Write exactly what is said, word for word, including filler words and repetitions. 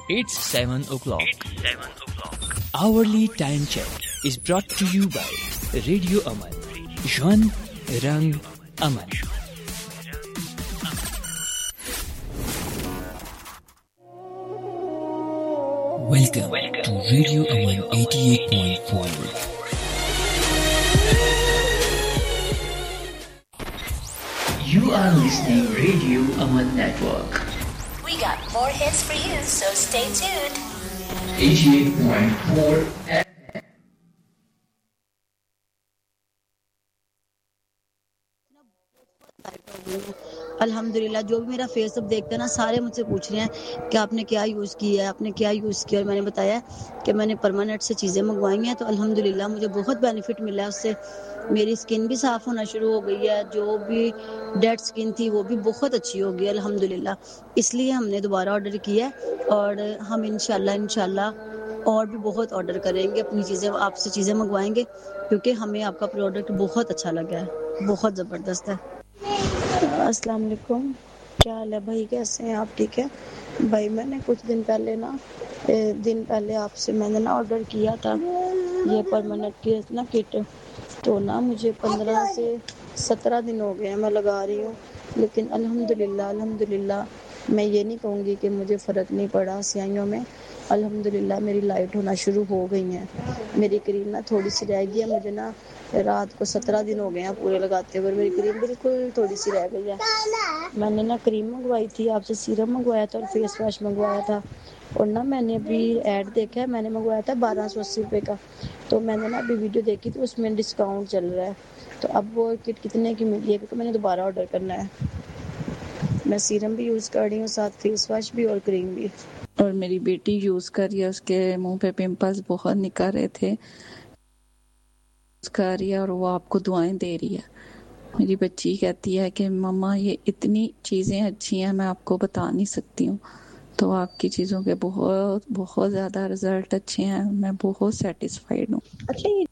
It's seven o'clock. It's seven o'clock. Hourly time check is brought to you by Radio Aman. Jwan Rang Aman. Welcome, Welcome to Radio Aman eighty-eight point four. You are listening Radio Aman Network. We got more hits for you, so stay tuned. eighty-eight point four F M. الحمدللہ جو بھی میرا face اب دیکھتے ہیں نا سارے مجھ سے پوچھ رہے ہیں کہ آپ نے کیا یوز کیا ہے آپ نے کیا یوز کیا اور میں نے بتایا کہ میں نے پرماننٹ سے چیزیں منگوائی ہیں تو الحمدللہ مجھے بہت بینیفٹ ملا ہے اس سے. میری اسکن بھی صاف ہونا شروع ہو گئی ہے, جو بھی ڈیڈ اسکن تھی وہ بھی بہت اچھی ہو گئی الحمدللہ. اس لیے ہم نے دوبارہ آرڈر کیا ہے اور ہم انشاءاللہ انشاءاللہ اور بھی بہت آرڈر کریں گے, اپنی چیزیں آپ سے چیزیں منگوائیں گے کیونکہ ہمیں آپ کا پروڈکٹ بہت اچھا لگا ہے, بہت زبردست ہے. السلام علیکم, کیا حال ہے بھائی, کیسے ہیں آپ؟ ٹھیک ہے بھائی. میں نے کچھ دن پہلے نا دن پہلے آپ سے میں نے نا آرڈر کیا تھا یہ پرماننٹ کی نا کٹ, تو نا مجھے پندرہ سے سترہ دن ہو گئے ہیں میں لگا رہی ہوں, لیکن الحمدللہ الحمدللہ میں یہ نہیں کہوں گی کہ مجھے فرق نہیں پڑا سیاہیوں میں. الحمدللہ میری لائٹ ہونا شروع ہو گئی ہیں. میری کریم نا تھوڑی سی رہ گئی ہے, مجھے نا رات کو سترہ دن ہو گئے ہیں پورے لگاتے ہوئے, میری کریم بالکل تھوڑی سی رہ گئی ہے. میں نے نا کریم منگوائی تھی آپ سے, سیرم منگوایا تھا اور فیس واش منگوایا تھا, اور نا میں نے ابھی ایڈ دیکھا ہے, میں نے منگوایا تھا بارہ سو اسی روپے کا, تو میں نے نا ابھی ویڈیو دیکھی تھی اس میں ڈسکاؤنٹ چل رہا ہے, تو اب وہ کٹ کتنے کی ملی ہے کیونکہ میں نے دوبارہ آرڈر کرنا ہے. میں سیرم بھی یوز کر رہی ہوں ساتھ فیس واش بھی اور کریم بھی. اور میری بیٹی یوز کر رہی ہے, اس کے منہ پہ پمپلز بہت نکل رہے تھے, یوز کر رہی ہے اور وہ آپ کو دعائیں دے رہی ہے. میری بچی کہتی ہے کہ مما یہ اتنی چیزیں اچھی ہیں میں آپ کو بتا نہیں سکتی ہوں, تو آپ کی چیزوں کے بہت بہت زیادہ رزلٹ اچھے ہیں, میں بہت سیٹسفائیڈ ہوں. اچھا